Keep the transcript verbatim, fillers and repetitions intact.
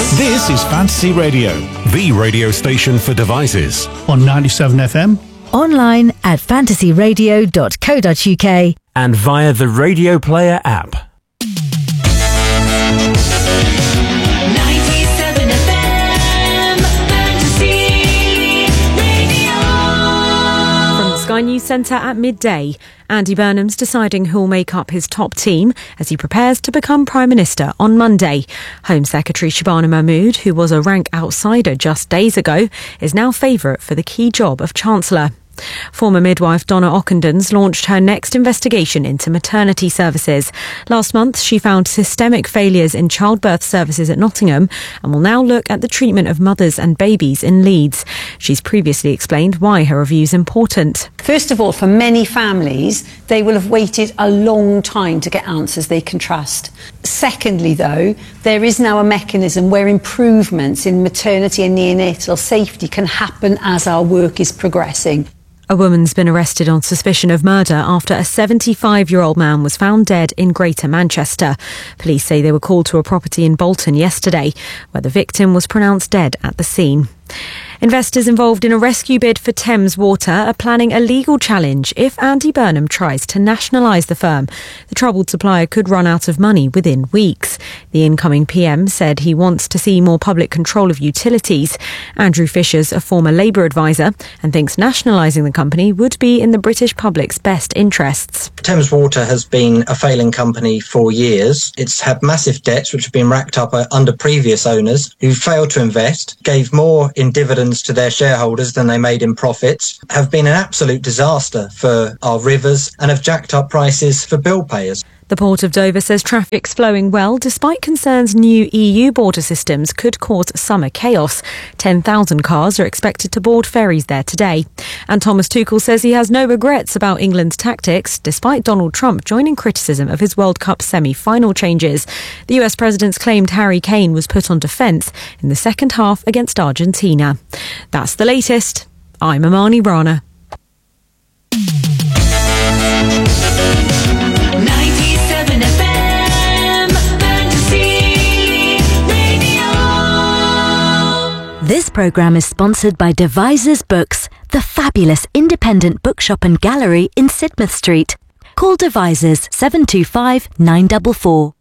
This is Fantasy Radio, the radio station for devices. On ninety-seven F M. Online at fantasy radio dot co dot uk. And via the Radio Player app. ninety-seven F M, Fantasy Radio. From the Sky News Centre at midday, Andy Burnham's deciding who'll make up his top team as he prepares to become Prime Minister on Monday. Home Secretary Shabana Mahmood, who was a rank outsider just days ago, is now favourite for the key job of Chancellor. Former midwife Donna Ockendens launched her next investigation into maternity services. Last month, she found systemic failures in childbirth services at Nottingham and will now look at the treatment of mothers and babies in Leeds. She's previously explained why her review is important. First of all, for many families, they will have waited a long time to get answers they can trust. Secondly, though, there is now a mechanism where improvements in maternity and neonatal safety can happen as our work is progressing. A woman's been arrested on suspicion of murder after a seventy-five-year-old man was found dead in Greater Manchester. Police say they were called to a property in Bolton yesterday, where the victim was pronounced dead at the scene. Investors involved in a rescue bid for Thames Water are planning a legal challenge if Andy Burnham tries to nationalise the firm. The troubled supplier could run out of money within weeks. The incoming P M said he wants to see more public control of utilities. Andrew Fisher's a former Labour advisor and thinks nationalising the company would be in the British public's best interests. Thames Water has been a failing company for years. It's had massive debts which have been racked up under previous owners who failed to invest, gave more in dividends to their shareholders than they made in profits, have been an absolute disaster for our rivers and have jacked up prices for bill payers. The Port of Dover says traffic's flowing well despite concerns new E U border systems could cause summer chaos. ten thousand cars are expected to board ferries there today. And Thomas Tuchel says he has no regrets about England's tactics despite Donald Trump joining criticism of his World Cup semi-final changes. The U S president's claimed Harry Kane was put on defence in the second half against Argentina. That's the latest. I'm Amani Rana. This programme is sponsored by Devisers Books, the fabulous independent bookshop and gallery in Sidmouth Street. Call Devisers seven two five nine four four.